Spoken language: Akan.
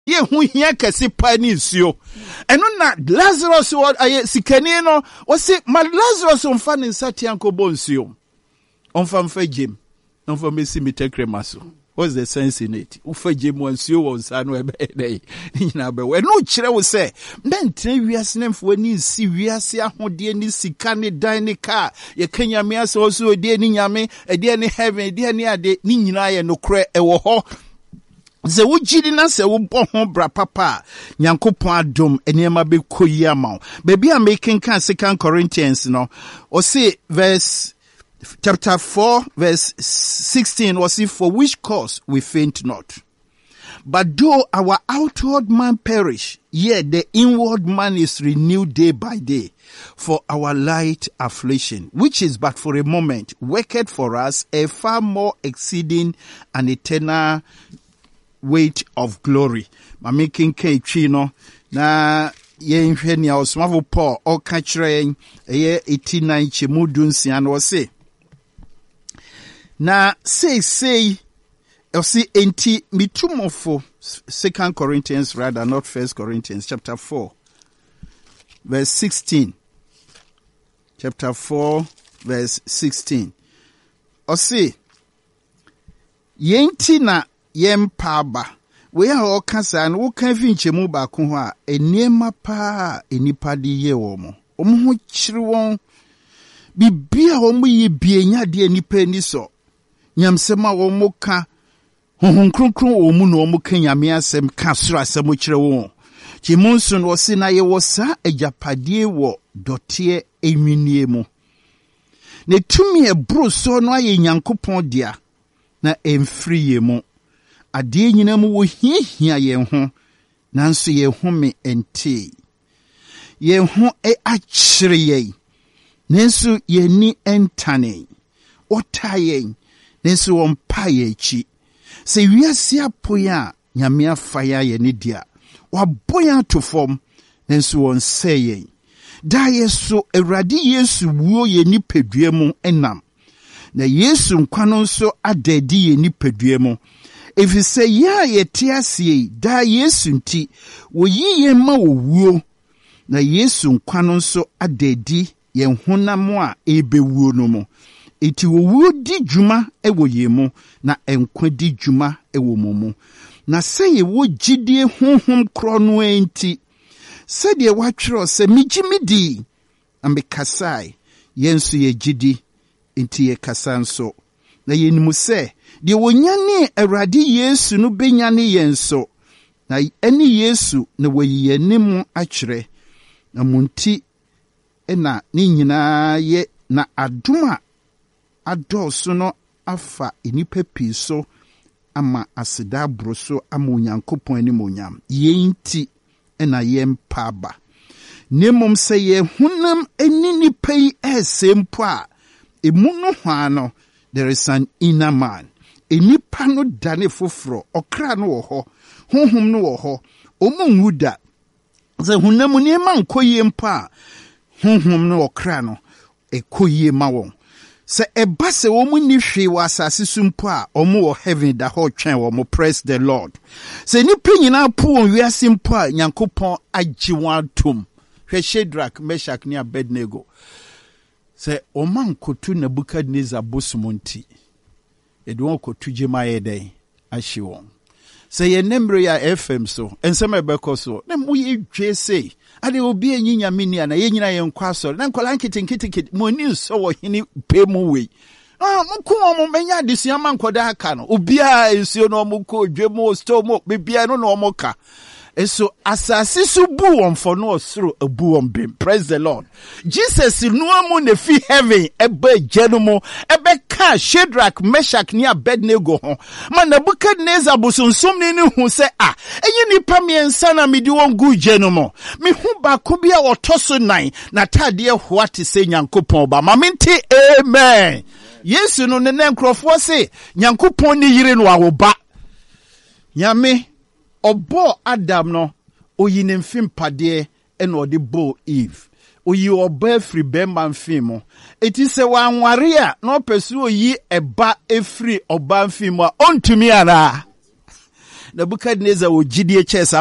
ye hu hia kese pa ni nsuo eno na Lazarus aye sikani no o se ma Lazarus onfa ne nsatia nkobo nsuo onfa mfa gem onfa mesi mitekrema so. What's the sense in it? Ufa gem nsuo won sa no ebe dey nyina be we no kire wo se mentre wiase nemfo ani si wiase ahode ni sika ne dan ne car ye kanyame aso so odi ni nyame edi ni heaven edi ni ade ni nyina ye no kre ewo ho. Ze wujidi na se wo ho bra papa Nyankopon adom enema be koyi ama baby am making kan 2 Corinthians no o say verse chapter 4 verse 16 was it for which cause we faint not, but though our outward man perish, yet the inward man is renewed day by day. For our light affliction, which is but for a moment, worketh for us a far more exceeding and eternal weight of glory. Ma making chino na yen hwani a osmavo Paul o ka kire eye 89 chemudunsia na wose na say o see enti mitumofo 2 Corinthians rather, not 1 Corinthians chapter 4 verse 16. Chapter 4 verse 16. O see yenti na yempaba we a o kasa na wo kan fi nchemu ba ko ho a eniema pa enipa di ye wo mo ho chiri won bibia wo mo ye bienya de enipa ni so nyamsema wo mo ka honhon kronkron wo mu no mo ka nyame asem ka soro asem chire wo ti munsun wo se na ye wo sa ajapadie wo dote enwinie mu ne tumi ebro so no aye Nyankopon dia na emfiri ye mu ade nyina mu wo hiahia ye ho nanso ye home ente ye ho achire ye nanso ye ni entane otaye nanso wompa ye chi se wiase apoya nyame afaya ye ne dia waboya to fom nanso won seye da yeso Awurade Yesu wuo ye ni pedua mu enam na Yesu nkwano nso adadi ye ni pedua mu. If you say, yeah, ye tiasi, da Yesu nti, wo ye ma wo wuo, na Yesu nkwano so adedi, ye honamo a ebe wuo no mo. Iti wo wuo di juma ewo ye mo, na enkwa di juma ewo mo. Na se ye wo jidie honhom krono enti, se de watwero se mijimidi, ambe kasai, yensu ye jidi, enti ye kasanso. Na ye nimu se, de wonyane Awurade Yesu no benyane yenso na eni Yesu na wayiye nemu akire na munti ena ni nyina ye na adoma adoso no afa enipa piso ama aseda broso ama Onyankopon ani monyam yenti ena yempaba nemom se ye hunam eni nipa yi esempo a emunu hwa no there is an inner man. Enipa no dane foforo okra no wo ho honhom no wo ho omunwuda ze hunamu ne ma nkoye mpa honhom no okra no ekoye ma won se eba se wo mu ni hwe wa asase sumpo a omo wo heaven da ho twen wo mo praise the Lord se nipa nyina po won wiase mpo a Nyankopon agye won atom hwe Shadrach Meshach ne Abednego se o man kotu Nebukadnezar bosumonti edwon kotu jema yeden ahye won se ye nemre ya FM so ensem ebeko so na mu ye dwe sei ade obi anyinya mini ana ye nyina ye nkwa so na nkola nkitinkiti mo ni so wo hini pemu we mko mo menya desua man koda aka no obi a ensuo no mo ko dwe mo sto mo bibia no no mo ka eso asase su bu won for no osoro abu won bim. Praise the Lord. Jesus no amu ne fi heaven ebe jenumo ebe ka Shadrach Meshach ni Abednego ho ma Nebukadnezar busonsum ni hu se enyi nipa miensa na medi won gu jenumo me hu ba ko bia otoso nan na tade ho ate se Nyankopon ba ma menti amen. Yesu no ne nkrofo se Nyankopon ni yire no awoba nyame obo Adam no oyi ne mfimpade ena ode bo Eve oyi oba free bemba mfimo eti se wanware a no pesu oyi eba efri oba mfimo ontumi ara Nebukadnezar wɔ gyidie kyɛɛ saa